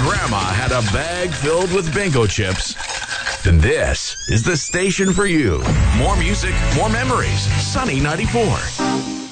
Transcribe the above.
grandma had a bag filled with bingo chips, then this is the station for you. More music, more memories. Sunny 94.